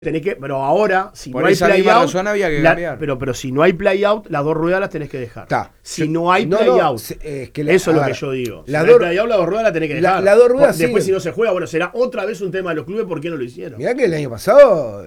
Pero ahora, si por no hay esa play misma out, razón había que cambiar. pero si no hay play out, las dos ruedas las tenés que dejar. Si no hay no, play out, eso es lo que yo digo. Si no hay play out, las dos ruedas las tenés que dejar. Las dos ruedas después, si no se juega, bueno, será otra vez un tema de los clubes, ¿por qué no lo hicieron? Mirá que el año pasado,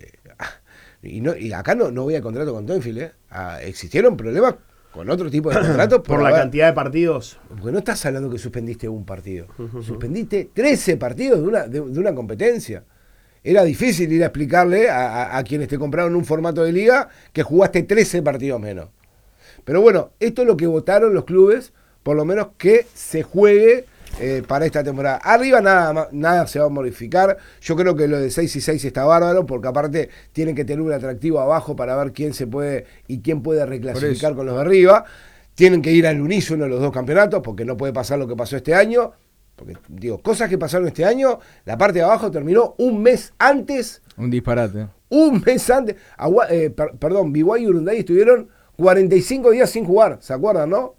y acá no voy a contrato con Tenfield, existieron problemas con otro tipo de contratos. Por la cantidad de partidos. Porque no estás hablando que suspendiste un partido. Suspendiste 13 partidos de una competencia. Era difícil ir a explicarle a quienes te compraron un formato de liga que jugaste 13 partidos menos. Pero bueno, esto es lo que votaron los clubes, por lo menos que se juegue para esta temporada. Arriba nada se va a modificar. Yo creo que lo de 6 y 6 está bárbaro, porque aparte tienen que tener un atractivo abajo para ver quién se puede y quién puede reclasificar con los de arriba. Tienen que ir al unísono los dos campeonatos, porque no puede pasar lo que pasó este año. Porque, digo, cosas que pasaron este año, la parte de abajo terminó un mes antes. Un disparate. Un mes antes. BYU y Urunday estuvieron 45 días sin jugar, ¿se acuerdan, no?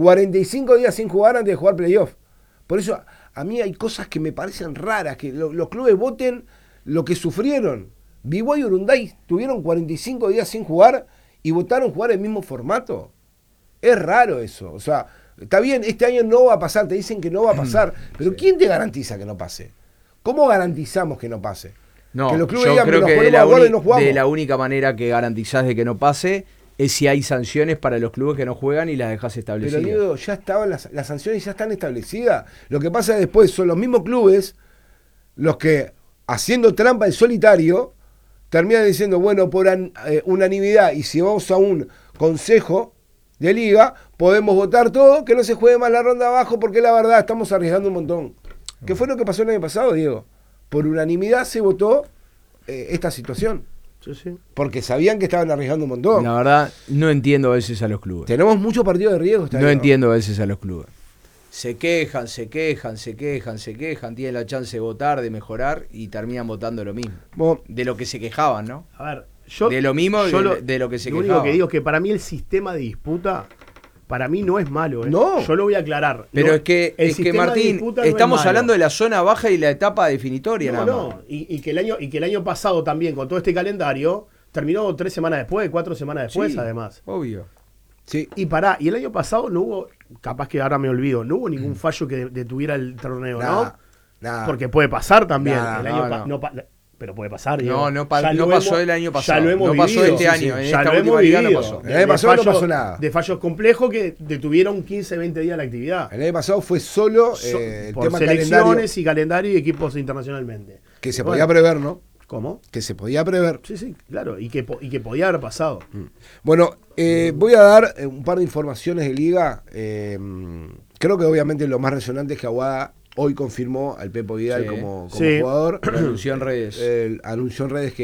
45 días sin jugar antes de jugar playoff. Por eso, a mí hay cosas que me parecen raras, que los clubes voten lo que sufrieron. BYU y Urunday tuvieron 45 días sin jugar y votaron jugar el mismo formato. Es raro eso, o sea... Está bien, este año no va a pasar, te dicen que no va a pasar, pero ¿quién te garantiza que no pase? ¿Cómo garantizamos que no pase? No, que los clubes yo digan, creo nos que ponemos de la única manera que garantizás de que no pase es si hay sanciones para los clubes que no juegan y las dejás establecidas. Pero digo, ya estaban las sanciones, ya están establecidas. Lo que pasa después son los mismos clubes los que, haciendo trampa en solitario, terminan diciendo, bueno, por unanimidad, y si vamos a un consejo de liga, podemos votar todo, que no se juegue más la ronda abajo, porque la verdad estamos arriesgando un montón. ¿Qué fue lo que pasó el año pasado, Diego? Por unanimidad se votó esta situación. Sí. Porque sabían que estaban arriesgando un montón. La verdad, no entiendo a veces a los clubes. Tenemos muchos partidos de riesgo. No entiendo a veces a los clubes. Se quejan, tienen la chance de votar, de mejorar, y terminan votando lo mismo. Bueno, de lo que se quejaban, ¿no? A ver, de lo mismo de lo que se quejaban. Lo único que digo es que para mí el sistema de disputa, para mí no es malo. No. Yo lo voy a aclarar. Pero no, es que Martín, estamos hablando de la zona baja y la etapa definitoria, nada más. Y que el año pasado también, con todo este calendario, terminó 3 semanas después, 4 semanas después, sí, además. Obvio. Sí. Y el año pasado no hubo, capaz que ahora me olvido, no hubo ningún fallo que detuviera el torneo, ¿no? Porque puede pasar también. Pero puede pasar. No pasó el año pasado. Ya lo hemos vivido. Pasó este año. Sí. En ya esta lo hemos vivido. no pasó. El año pasado no pasó nada. De fallos complejos que detuvieron 15, 20 días la actividad. El año pasado fue solo por tema selecciones y calendario y equipos internacionalmente. Que se podía prever, ¿no? ¿Cómo? Que se podía prever. Sí, claro. Y que podía haber pasado. Bueno, voy a dar un par de informaciones de liga. Creo que obviamente lo más resonante es que Aguada hoy confirmó al Pepo Vidal como jugador. Anunció en redes. Anunció en redes que